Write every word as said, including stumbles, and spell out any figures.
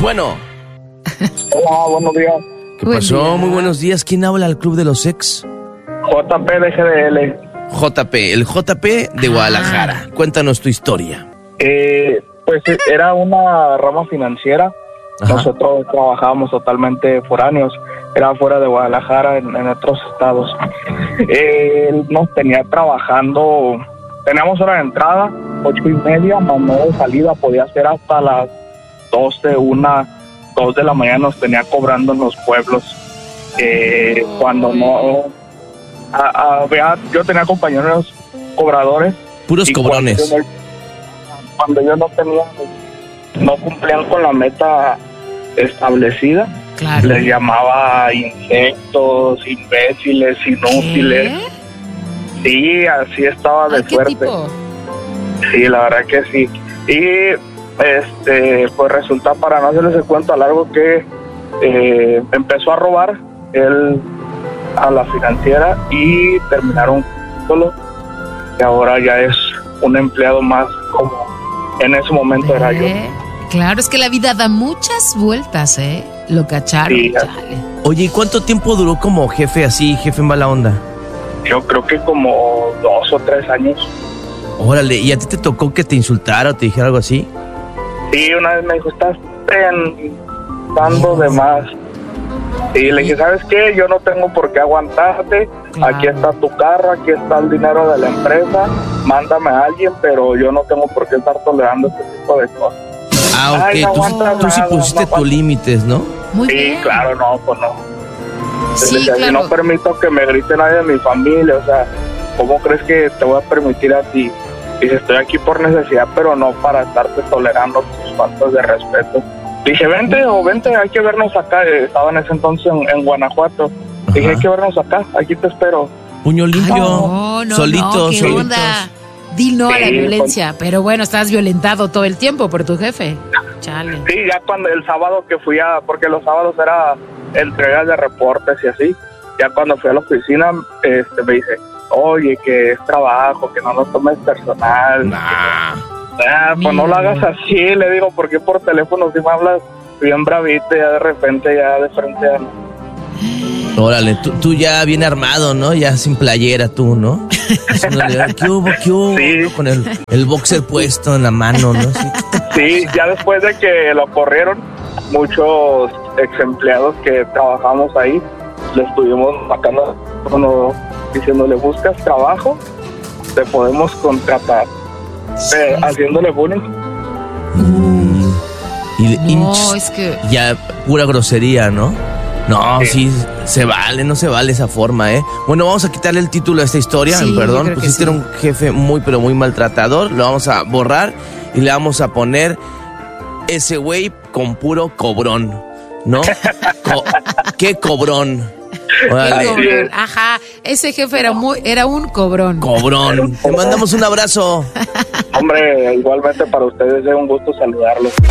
Bueno. Hola, buenos días. ¿Qué pasó? Muy buenos días. ¿Quién habla al Club de los Ex? J P de G D L. J P, el J P de Guadalajara. Ah. Cuéntanos tu historia. Eh, pues era una rama financiera. Ajá. Nosotros trabajábamos totalmente foráneos. Era fuera de Guadalajara, en, en otros estados. Eh, él nos tenía trabajando. Teníamos hora de entrada, ocho y media, más no de salida. Podía ser hasta las doce, una, dos de la mañana. Nos tenía cobrando en los pueblos. Eh, cuando no... A, a, yo tenía compañeros cobradores. Puros cobrones. Cuando yo, cuando yo no tenía, no cumplían con la meta establecida, claro. Les llamaba insectos, imbéciles, inútiles. ¿Qué? Sí, así estaba de Ay, fuerte. ¿qué tipo? Sí, la verdad que sí. Y este, pues resulta, para no hacerles el cuento a largo, que eh, empezó a robar él a la financiera y terminaron solo, y ahora ya es un empleado más, como en ese momento ¿Eh? Era yo. Claro, es que la vida da muchas vueltas, ¿eh? Lo cacharon, sí, chale. Oye, ¿y cuánto tiempo duró como jefe así, jefe en mala onda? Yo creo que como dos o tres años. Órale, ¿y a ti te tocó que te insultara o te dijera algo así? Sí, una vez me dijo, estás pensando de más. Y le dije, ¿sabes qué? Yo no tengo por qué aguantarte. Claro. Aquí está tu carro, aquí está el dinero de la empresa. Mándame a alguien, pero yo no tengo por qué estar tolerando este tipo de cosas. Ah, ok. Ay, no tú, tú nada, sí pusiste no, tus límites, ¿no? Muy sí, bien. Claro, no, pues no. Sí, decía, claro. Si no permito que me grite nadie de mi familia, o sea, ¿cómo crees que te voy a permitir a ti? Dice, estoy aquí por necesidad, pero no para estarte tolerando tus faltas de respeto. Dije, vente o vente, hay que vernos acá. Estaba en ese entonces en, en Guanajuato. Ajá. Dije, hay que vernos acá, aquí te espero. Puño limpio, Ay, no, no, solitos, no, ¿qué solitos. onda? Di no sí, a la violencia, con... pero bueno, estás violentado todo el tiempo por tu jefe. Chale. Sí, ya cuando el sábado que fui a, porque los sábados era entregas de reportes y así, ya cuando fui a la oficina, este, me dice, oye, que es trabajo, que no lo tomes personal. Nah. Ah, pues no lo hagas así, le digo, porque por teléfono si me hablas bien bravito, ya de repente, ya de frente ya no. Órale, tú, tú ya bien armado, ¿no? Ya sin playera tú, ¿no? Diciéndole, ¿qué hubo, qué hubo? Sí. ¿No? Con el, el boxer puesto en la mano, ¿no? Sí. Sí, ya después de que lo corrieron, muchos ex empleados que trabajamos ahí, le estuvimos sacando, bueno, diciéndole, ¿buscas trabajo? Te podemos contratar. Eh, haciéndole bullying. Mm. Y, no, y, es que... Ya pura grosería, ¿no? No, sí. sí, se vale, no se vale esa forma, ¿eh? Bueno, vamos a quitarle el título a esta historia, sí, perdón. Pues este sí. Era un jefe muy, pero muy maltratador. Lo vamos a borrar y le vamos a poner ese güey con puro cobrón, ¿no? Co- ¿Qué cobrón? Cobrón. Ajá, ese jefe era muy, era un cobrón. Cobrón. Te mandamos un abrazo. Hombre, igualmente para ustedes es un gusto saludarlos.